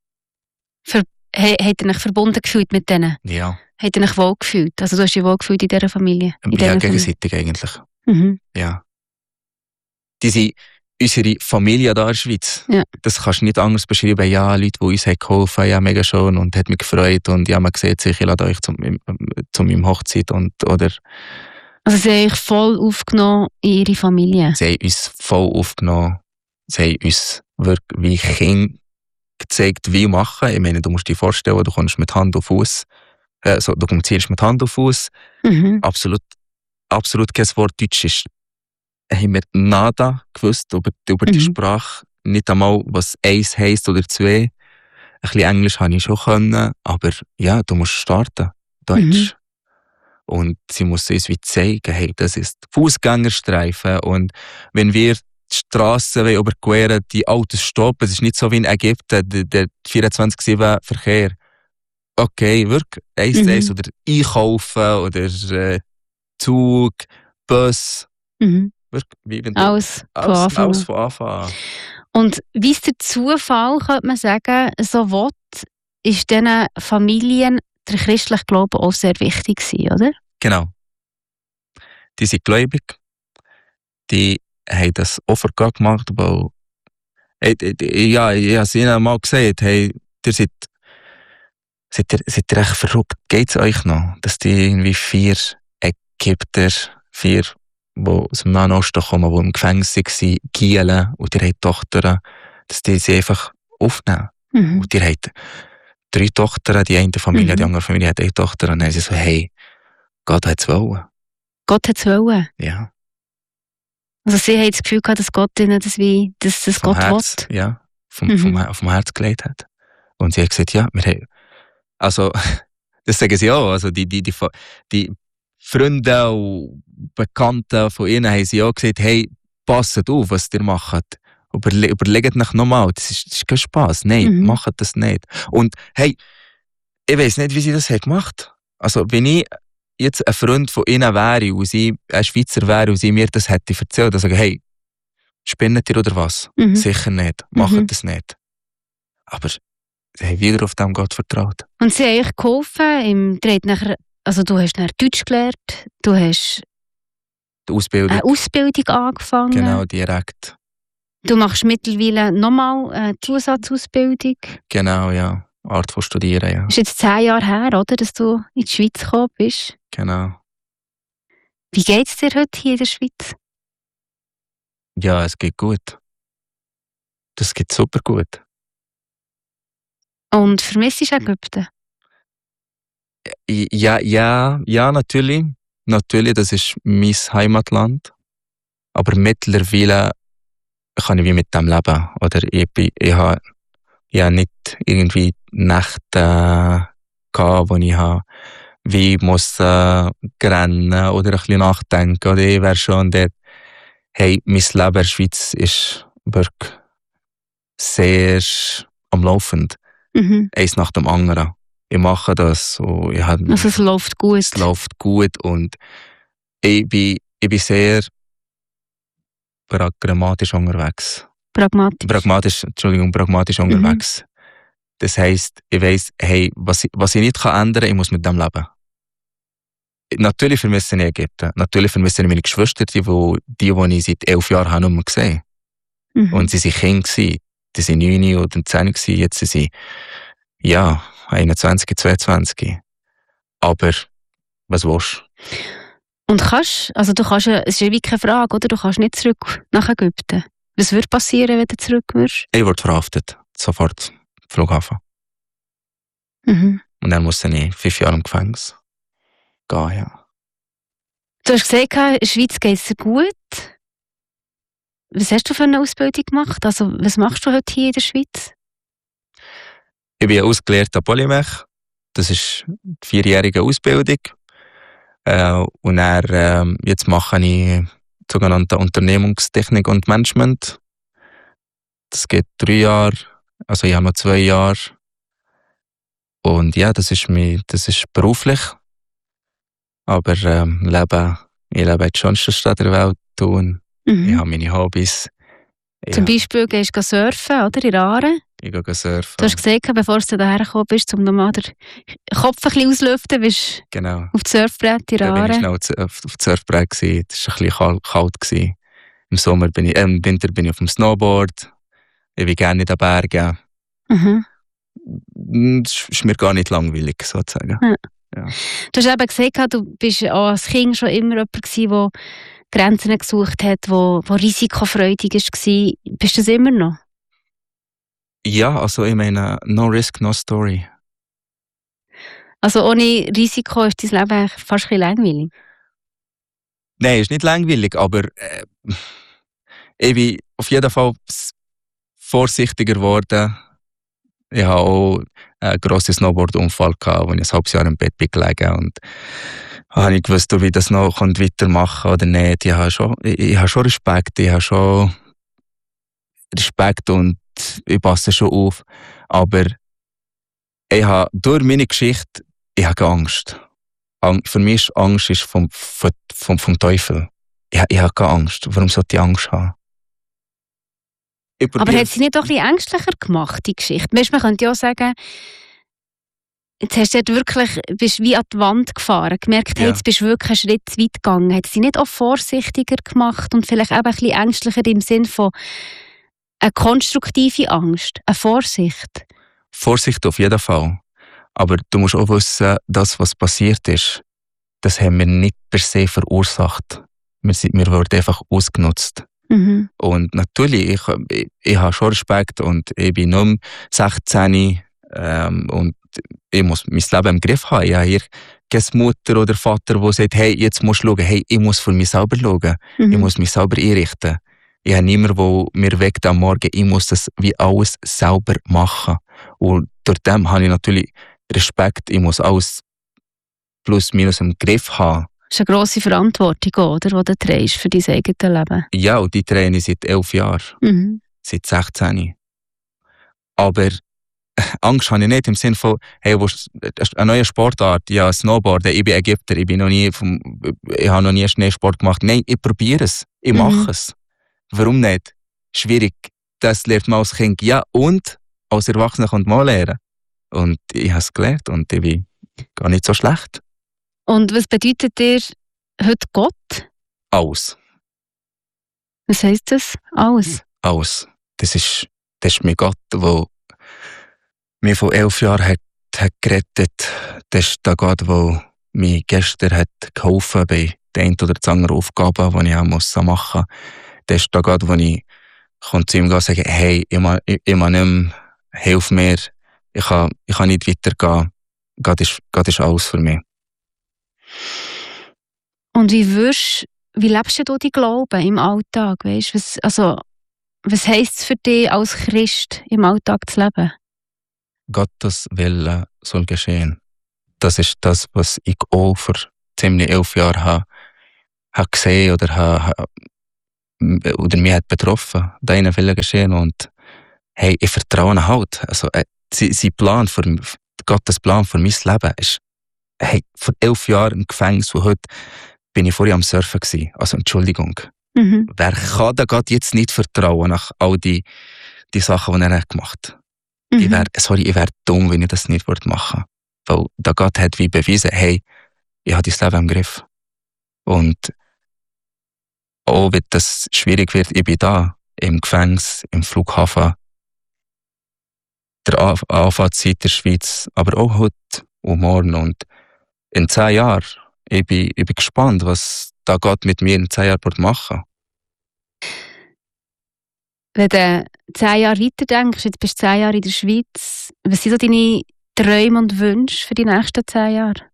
Habt ihr euch verbunden gefühlt mit denen? Ja, Habt ihr euch wohl gefühlt? Also du hast dich wohl gefühlt in dieser Familie? In ja, dieser gegenseitig eigentlich. Familie? Mhm. Ja. Die sind unsere Familie da in der Schweiz. Ja. Das kannst du nicht anders beschreiben. Ja, Leute, die uns geholfen haben, ja, mega schön und hat mich gefreut und ja, man sieht sich, ich lade euch zu meinem Hochzeit oder Also sie haben euch voll aufgenommen in ihre Familie? sie haben uns voll aufgenommen. Sie haben uns wirklich wie Kinder gezeigt, wie machen. Ich meine, du musst dir vorstellen, du kommst mit Hand auf Fuß, du kommunizierst mit Hand auf Fuß. Mhm. Absolut kein Wort Deutsch ist. Haben wir nada gewusst über die Sprache. Nicht einmal, was 1 heisst oder 2. Ein bisschen Englisch habe ich schon können, aber ja, du musst starten. Deutsch. Und sie muss uns wie zeigen, hey, das ist Fußgängerstreifen und wenn wir die Strassen überqueren, die Autos stoppen, es ist nicht so wie in Ägypten, der 24/7 Verkehr. Okay, wirklich, 1 oder einkaufen oder Zug, Bus, Mhm. wirklich, wie wenn Alles von Anfang an. Und wie es der Zufall, könnte man sagen, so will, ist diesen Familien der christliche Glaube auch sehr wichtig gewesen, oder? Genau. Die sind gläubig, die haben das Opfer gemacht, weil ich habe es ihnen mal gesagt, hey, seid ihr echt verrückt? Geht es euch noch, dass die irgendwie 4 Ägypter, 4, die aus dem Nahen Osten kommen, die im Gefängnis waren, Gielen und die haben Tochter, dass die sie einfach aufnehmen? Mhm. Und die haben 3 Tochter, die eine Familie, die andere Familie hat 1 Tochter und dann haben sie so, hey, Gott hat es wollen. Gott hat es wollen. Ja. Also sie haben das Gefühl gehabt, dass Gott ihnen das Vom Gott Herz, will. ja, vom Herz gelegt hat. Und sie hat gesagt, ja, wir haben, also, das sagen sie auch, also die Freunde und Bekannten von ihnen haben sie auch gesagt, hey, passet auf, was ihr macht. Überlegt euch nochmal, das ist kein Spass. Nein, macht das nicht. Und hey, ich weiss nicht, wie sie das gemacht haben. Also, wenn ich jetzt ein Freund von ihnen wäre und sie ein Schweizer wäre und sie mir das hätte erzählt, dann sage ich, hey, spinnet ihr oder was? Mhm. Sicher nicht, macht das nicht. Aber sie haben wieder auf dem Gott vertraut. Und sie haben euch geholfen, du hast nachher Deutsch gelernt, du hast Die Ausbildung, eine Ausbildung angefangen. genau, direkt. Du machst mittlerweile nochmal eine Zusatzausbildung. Genau, ja. Art von Studieren, ja. Das ist jetzt 10 Jahre her, oder, dass du in die Schweiz gekommen bist. Genau. Wie geht es dir heute hier in der Schweiz? Ja, es geht gut. Das geht super gut. Und vermisst du Ägypten? Ja, natürlich. Natürlich, das ist mein Heimatland. Aber mittlerweile kann ich wie mit dem leben. Oder ich habe nicht irgendwie Nächte gehabt, wo ich wie muss rennen oder ein bisschen nachdenken. Oder ich wäre schon dort, hey, mein Leben in der Schweiz ist wirklich sehr am Laufend. Eins nach dem anderen. Ich mache das. So, also es läuft gut. Es läuft gut und ich bin sehr pragmatisch unterwegs. Pragmatisch unterwegs. Das heisst, ich weiss, hey, was ich nicht ändern kann, ich muss mit dem leben. Natürlich vermisse ich Ägypten. Natürlich vermisse ich meine Geschwister, die ich seit 11 Jahren nicht mehr gesehen habe. Und sie waren Kinder. Die waren 9 oder 10 gewesen. Jetzt sind sie, 21, 22. Aber, was willst du? Und du kannst ja, es ist ja wie keine Frage, oder? Du kannst nicht zurück nach Ägypten. Was würde passieren, wenn du zurück wirst? Ich wurde verhaftet. Sofort. Flughafen. Und dann musste ich 5 Jahre im Gefängnis gehen, ja. Du hast gesagt, in der Schweiz geht es dir gut. Was hast du für eine Ausbildung gemacht? Also, was machst du heute hier in der Schweiz? Ich bin ausgelehrter Polymech. Das ist eine 4-jährige Ausbildung. Und dann, jetzt mache ich sogenannte Unternehmungstechnik und Management. Das geht 3 Jahre. Also ich habe noch 2 Jahre. Und ja, das ist beruflich. Aber ich lebe in der schönsten Stadt der Welt. Und ich habe meine Hobbys. Zum Beispiel gehst du surfen, oder? In Aare. Ich gehe surfen. Du hast gesagt, bevor du daher gekommen bist, um nochmal den Kopf ein bisschen auszulüften, bist du auf dem Surfbrett in Aare. Da war ich schnell auf dem Surfbrett. Es war ein bisschen kalt. Im Winter bin ich auf dem Snowboard. Ich bin gerne in den Bergen. Es ist mir gar nicht langweilig, sozusagen. Ja. Du hast eben gesagt, du bist auch als Kind schon immer jemand gewesen, der Grenzen gesucht hat, der risikofreudig war. Bist du das immer noch? Ja, also ich meine, no risk, no story. Also ohne Risiko ist dein Leben eigentlich fast ein bisschen langweilig? Nein, es ist nicht langweilig, aber ich bin auf jeden Fall vorsichtiger geworden. Ich hatte auch einen grossen Snowboard-Unfall, wo ich ein halbes Jahr im Bett bin gelegen und habe nicht gewusst, ob ich das noch weitermachen oder nicht. Ich habe schon Respekt. Ich habe schon Respekt und ich passe schon auf. Aber ich habe durch meine Geschichte, ich habe Angst. Für mich ist Angst vom Teufel. Ich habe keine Angst. Warum sollte ich Angst haben? Aber hat sie nicht auch ein bisschen ängstlicher gemacht, die Geschichte? Man könnte ja auch sagen, jetzt hast du wirklich, bist wie an die Wand gefahren, gemerkt, hey, jetzt bist du wirklich einen Schritt zu weit gegangen. Hat sie nicht auch vorsichtiger gemacht und vielleicht eben ein bisschen ängstlicher im Sinn von eine konstruktive Angst, eine Vorsicht? Vorsicht auf jeden Fall. Aber du musst auch wissen, das, was passiert ist, das haben wir nicht per se verursacht. Wir wurden einfach ausgenutzt. Und natürlich, ich habe schon Respekt und ich bin nur 16 und ich muss mein Leben im Griff haben. Ich habe hier keine Mutter oder Vater, der sagt, hey, jetzt musst du schauen, hey, ich muss für mich selber schauen. Ich muss mich selber einrichten. Ich habe niemanden, der mir weckt am Morgen, ich muss das wie alles selber machen. Und durch dem habe ich natürlich Respekt, ich muss alles plus minus im Griff haben. Das ist eine grosse Verantwortung, oder, die du trägst für dein eigenes Leben. Ja, und die trage ich seit 11 Jahren. Seit 16. Aber Angst habe ich nicht im Sinne von, hey, eine neue Sportart, ja, Snowboarden, ich bin Ägypter, ich habe noch nie Schneesport gemacht. Nein, ich probiere es, ich mache es. Warum nicht? Schwierig, das lernt man als Kind. Ja, und als Erwachsener kann man lernen. Und ich habe es gelernt und ich bin gar nicht so schlecht. Und was bedeutet dir heute Gott? Alles. Was heisst das? Alles? Alles. Das ist mein Gott, der mich vor 11 Jahren hat gerettet. Das ist der Gott, der mir gestern hat geholfen bei der einen oder anderen Aufgabe, die ich auch machen musste. Das ist der Gott, wo ich zu ihm sagen, hey, ich mag nicht mehr, hilf mir, ich kann nicht weitergehen. Gott ist alles für mich. Und wie lebst du deinen Glauben im Alltag? Weißt, Was heisst es für dich als Christ im Alltag zu leben? Gottes Wille soll geschehen. Das ist das, was ich auch vor ziemlich 11 Jahren habe gesehen oder mich hat betroffen. Deine Wille geschehen und hey, ich vertraue halt. Also, Gottes Plan für mein Leben ist, hey, vor 11 Jahren im Gefängnis und heute bin ich vorher am Surfen gewesen. Also, Entschuldigung. Wer kann da Gott jetzt nicht vertrauen nach all die Sachen, die er gemacht hat? Ich wäre dumm, wenn ich das nicht machen würde. Weil der Gott hat wie bewiesen, hey, ich habe dein Leben im Griff. Und auch wenn das schwierig wird, ich bin da, im Gefängnis, im Flughafen, der Anfahrtszeit der Schweiz, aber auch heute und morgen. Und in 10 Jahren, ich bin gespannt, was da Gott mit mir in 10 Jahren machen wird. Wenn du 10 Jahre weiter denkst, jetzt bist du 10 Jahre in der Schweiz, was sind so deine Träume und Wünsche für die nächsten 10 Jahre?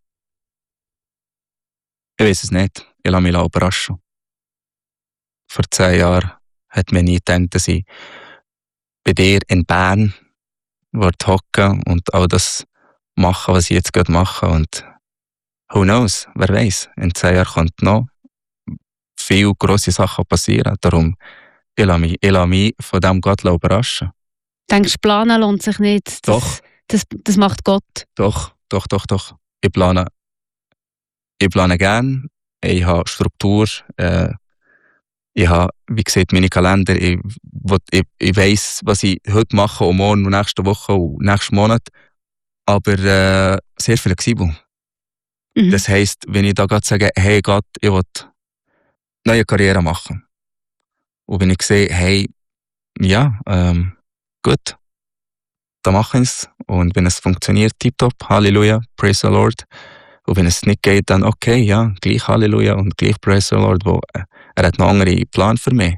Ich weiß es nicht. Ich lasse mich überraschen. Vor 10 Jahren hat mir nie gedacht, dass ich bei dir in Bern hocken und all das machen, was ich jetzt gerade mache. Und who knows, wer weiß, in 10 Jahren können noch viele grosse Sachen passieren. Darum, ich lasse mich von diesem Gott überraschen. Denkst du, planen lohnt sich nicht? Doch. Das macht Gott? Doch. Ich plane gerne. Ich habe Struktur. Ich habe, wie gesagt, meine Kalender. Ich weiss, was ich heute mache und morgen und nächste Woche und nächsten Monat. Aber sehr flexibel. Das heisst, wenn ich da gerade sage, hey Gott, ich will eine neue Karriere machen. Und wenn ich sehe, hey, ja, gut, dann mache ich es. Und wenn es funktioniert, tipptopp, Halleluja, praise the Lord. Und wenn es nicht geht, dann okay, ja, gleich Halleluja und gleich praise the Lord, wo er hat noch andere Plan für mich.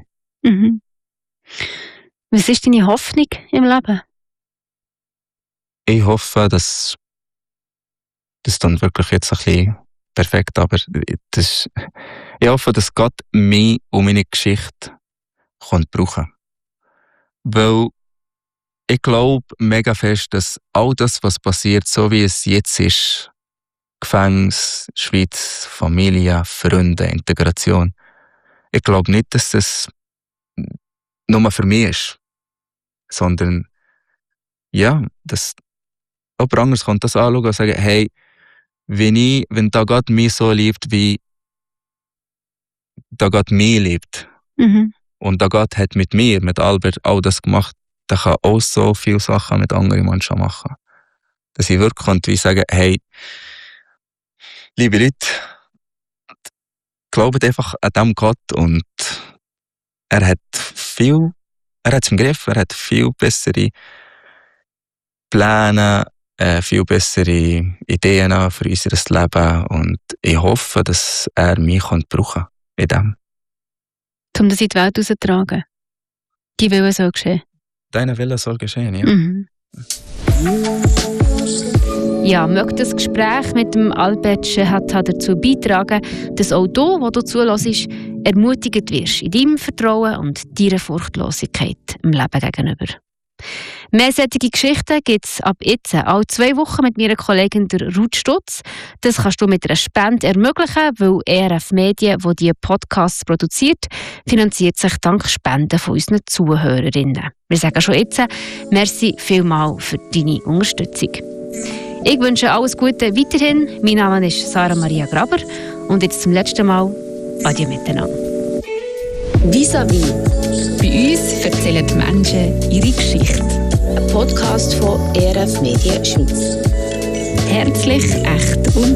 Was ist deine Hoffnung im Leben? Ich hoffe, dass das dann wirklich jetzt ein bisschen perfekt, aber ich hoffe, dass Gott mich und meine Geschichte brauchen kann. Weil ich glaube mega fest, dass all das, was passiert, so wie es jetzt ist, Gefängnis, Schweiz, Familie, Freunde, Integration, ich glaube nicht, dass das nur für mich ist, sondern ja, dass jemand anderes kann das anschauen und sagen, hey, wenn da Gott mich so liebt, wie da Gott mich liebt, und da Gott hat mit mir, mit Albert, all das gemacht, dann kann auch so viele Sachen mit anderen Menschen machen. Dass ich wirklich sagen kann, hey, liebe Leute, glaubt einfach an diesem Gott und er hat es im Griff, er hat viel bessere Pläne, viel bessere Ideen für unser Leben und ich hoffe, dass er mich brauchen kann in dem. Um das in die Welt rauszutragen. Die Wille soll geschehen. Deine Wille soll geschehen, ja. Ja, möchte das Gespräch mit dem Albert Schehatta dazu beitragen, dass auch du, wo du zuhörst, ermutigt wirst in deinem Vertrauen und deiner Furchtlosigkeit im Leben gegenüber. Mehr solche Geschichten gibt es ab jetzt alle 2 Wochen mit meiner Kollegin der Ruth Stutz. Das kannst du mit einer Spende ermöglichen, weil ERF Medien, die diese Podcasts produziert, finanziert sich dank Spenden von unseren Zuhörerinnen. Wir sagen schon jetzt, merci vielmals für deine Unterstützung. Ich wünsche alles Gute weiterhin. Mein Name ist Sarah Maria Graber und jetzt zum letzten Mal Adieu miteinander. Vis-à-vis. Bei uns erzählen die Menschen ihre Geschichte. Ein Podcast von ERF Medien Schweiz. Herzlich, echt und